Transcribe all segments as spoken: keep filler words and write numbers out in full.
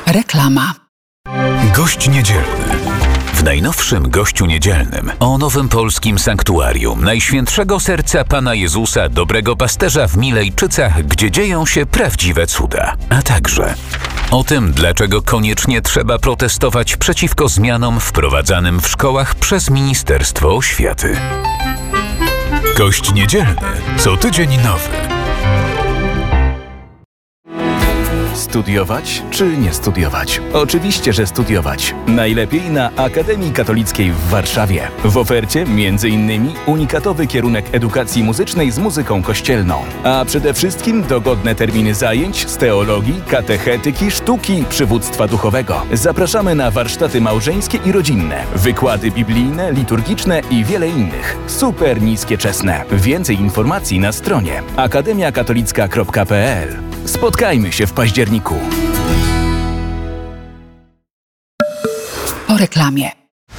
Reklama. Gość niedzielny. W najnowszym Gościu Niedzielnym o nowym polskim sanktuarium Najświętszego Serca Pana Jezusa Dobrego Pasterza w Milejczycach, gdzie dzieją się prawdziwe cuda. A także o tym, dlaczego koniecznie trzeba protestować przeciwko zmianom wprowadzanym w szkołach przez Ministerstwo Oświaty. Gość Niedzielny. Co tydzień nowy. Studiować czy nie studiować? Oczywiście, że studiować. Najlepiej na Akademii Katolickiej w Warszawie. W ofercie między innymi unikatowy kierunek edukacji muzycznej z muzyką kościelną. A przede wszystkim dogodne terminy zajęć z teologii, katechetyki, sztuki, przywództwa duchowego. Zapraszamy na warsztaty małżeńskie i rodzinne, wykłady biblijne, liturgiczne i wiele innych. Super niskie czesne. Więcej informacji na stronie akademia katolicka kropka p l. Spotkajmy się w październiku. Po reklamie.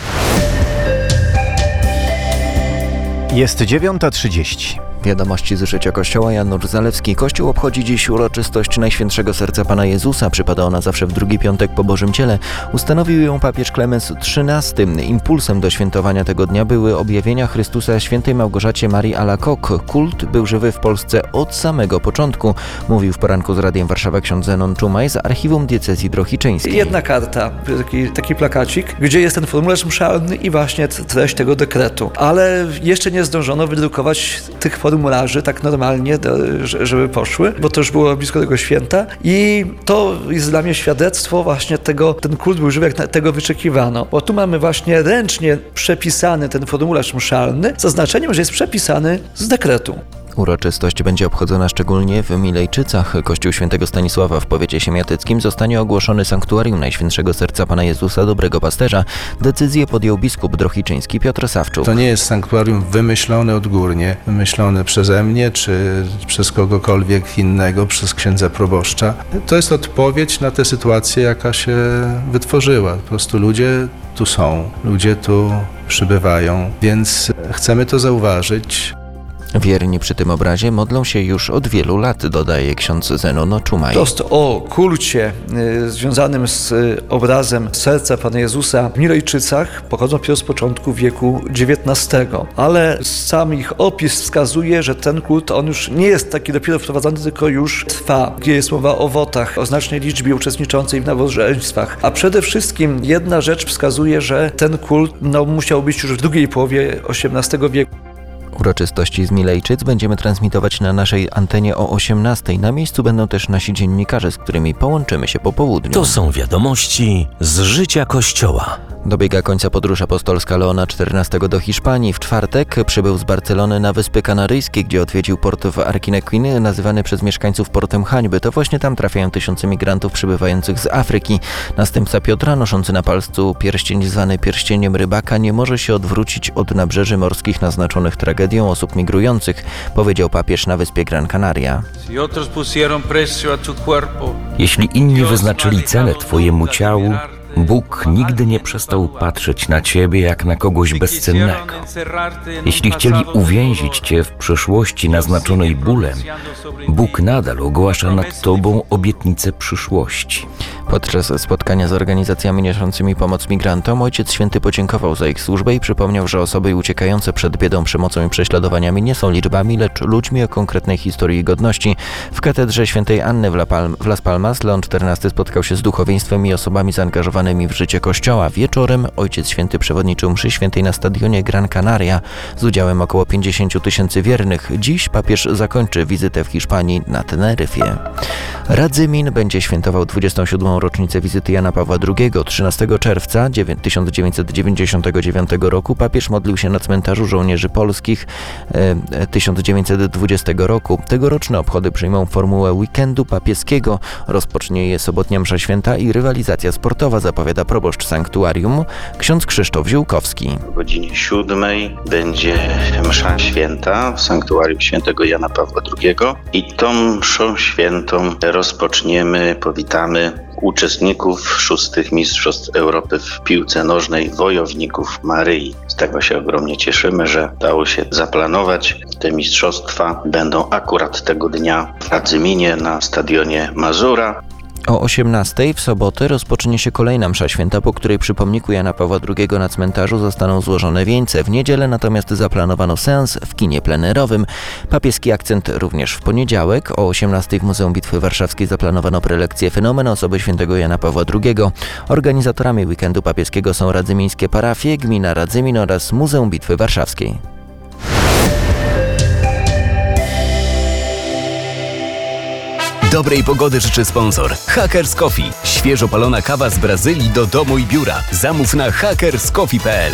Jest dziewiąta trzydzieści. Wiadomości z życia Kościoła. Janusz Zalewski. Kościół obchodzi dziś uroczystość Najświętszego Serca Pana Jezusa. Przypada ona zawsze w drugi piątek po Bożym Ciele. Ustanowił ją papież Klemens trzynasty. Impulsem do świętowania tego dnia były objawienia Chrystusa świętej Małgorzacie Marii Alacoque. Kult był żywy w Polsce od samego początku, mówił w poranku z Radiem Warszawa ksiądz Zenon Czumaj z Archiwum Diecezji Drohiczyńskiej. Jedna karta, taki, taki plakacik, gdzie jest ten formularz mszalny i właśnie treść tego dekretu. Ale jeszcze nie zdążono wydrukować tych formularzy tak normalnie, żeby poszły, bo to już było blisko tego święta i to jest dla mnie świadectwo właśnie tego, ten kult był żywy, jak tego wyczekiwano. Bo tu mamy właśnie ręcznie przepisany ten formularz mszalny z zaznaczeniem, że jest przepisany z dekretu. Uroczystość będzie obchodzona szczególnie w Milejczycach. Kościół świętego Stanisława w powiecie siemiatyckim zostanie ogłoszony sanktuarium Najświętszego Serca Pana Jezusa Dobrego Pasterza. Decyzję podjął biskup drohiczyński Piotr Sawczuk. To nie jest sanktuarium wymyślone odgórnie, wymyślone przeze mnie czy przez kogokolwiek innego, przez księdza proboszcza. To jest odpowiedź na tę sytuację, jaka się wytworzyła. Po prostu ludzie tu są, ludzie tu przybywają, więc chcemy to zauważyć. Wierni przy tym obrazie modlą się już od wielu lat, dodaje ksiądz Zenon Czumaj. Prosto o kulcie y, związanym z y, obrazem Serca Pana Jezusa w Milejczycach pochodzą dopiero z początku wieku dziewiętnastego. Ale sam ich opis wskazuje, że ten kult, on już nie jest taki dopiero wprowadzany, tylko już trwa. Gdzie jest mowa o wotach, o znacznej liczbie uczestniczącej w nabożeństwach. A przede wszystkim jedna rzecz wskazuje, że ten kult no, musiał być już w drugiej połowie osiemnastego wieku. Uroczystości z Milejczyc będziemy transmitować na naszej antenie o osiemnastej. Na miejscu będą też nasi dziennikarze, z którymi połączymy się po południu. To są wiadomości z życia Kościoła. Dobiega końca podróż apostolska Leona czternastego do Hiszpanii. W czwartek przybył z Barcelony na Wyspy Kanaryjskie, gdzie odwiedził port w Arquinequin, nazywany przez mieszkańców portem hańby. To właśnie tam trafiają tysiące migrantów przybywających z Afryki. Następca Piotra, noszący na palcu pierścień zwany pierścieniem rybaka, nie może się odwrócić od nabrzeży morskich naznaczonych tragedią osób migrujących, powiedział papież na wyspie Gran Canaria. Jeśli inni wyznaczyli cenę Twojemu ciału, Bóg nigdy nie przestał patrzeć na Ciebie jak na kogoś bezcennego. Jeśli chcieli uwięzić Cię w przeszłości naznaczonej bólem, Bóg nadal ogłasza nad Tobą obietnicę przyszłości. Podczas spotkania z organizacjami niosącymi pomoc migrantom Ojciec Święty podziękował za ich służbę i przypomniał, że osoby uciekające przed biedą, przemocą i prześladowaniami nie są liczbami, lecz ludźmi o konkretnej historii i godności. W katedrze świętej Anny w, La Palm, w Las Palmas Leon czternasty spotkał się z duchowieństwem i osobami zaangażowanymi w życie Kościoła. Wieczorem Ojciec Święty przewodniczył mszy świętej na stadionie Gran Canaria z udziałem około pięćdziesięciu tysięcy wiernych. Dziś papież zakończy wizytę w Hiszpanii na Teneryfie. Radzymin będzie świętował dwudziestą siódmą rocznicę wizyty Jana Pawła drugiego. trzynastego czerwca tysiąc dziewięćset dziewięćdziesiątego dziewiątego roku papież modlił się na cmentarzu żołnierzy polskich e, tysiąc dziewięćset dwudziestego roku. Tegoroczne obchody przyjmą formułę weekendu papieskiego. Rozpocznie je sobotnia msza święta i rywalizacja sportowa, zapowiada proboszcz sanktuarium ksiądz Krzysztof Ziółkowski. O godzinie siódmej będzie msza święta w sanktuarium świętego Jana Pawła drugiego i tą mszą świętą rozpoczniemy, powitamy uczestników szóstych Mistrzostw Europy w piłce nożnej wojowników Maryi. Z tego się ogromnie cieszymy, że udało się zaplanować. Te mistrzostwa będą akurat tego dnia w Radzyminie na stadionie Mazura. O osiemnastej w sobotę rozpocznie się kolejna msza święta, po której przy pomniku Jana Pawła drugiego na cmentarzu zostaną złożone wieńce. W niedzielę natomiast zaplanowano seans w kinie plenerowym. Papieski akcent również w poniedziałek. O osiemnastej w Muzeum Bitwy Warszawskiej zaplanowano prelekcję Fenomen osoby świętego Jana Pawła drugiego. Organizatorami weekendu papieskiego są radzymińskie parafie, gmina Radzymin oraz Muzeum Bitwy Warszawskiej. Dobrej pogody życzy sponsor Hackers Coffee. Świeżo palona kawa z Brazylii do domu i biura. Zamów na hackers coffee kropka p l.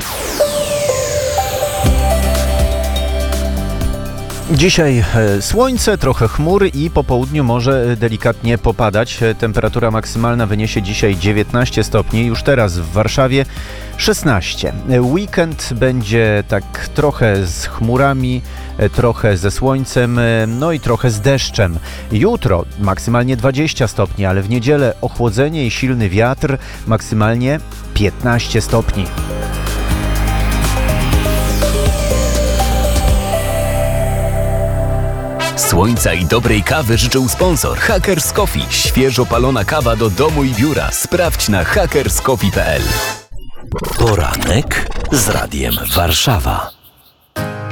Dzisiaj słońce, trochę chmur i po południu może delikatnie popadać. Temperatura maksymalna wyniesie dzisiaj dziewiętnaście stopni, już teraz w Warszawie szesnaście. Weekend będzie tak trochę z chmurami, trochę ze słońcem, no i trochę z deszczem. Jutro maksymalnie dwadzieścia stopni, ale w niedzielę ochłodzenie i silny wiatr, maksymalnie piętnaście stopni. Słońca i dobrej kawy życzył sponsor Hackers Coffee. Świeżo palona kawa do domu i biura. Sprawdź na hackers coffee kropka p l. Poranek z Radiem Warszawa.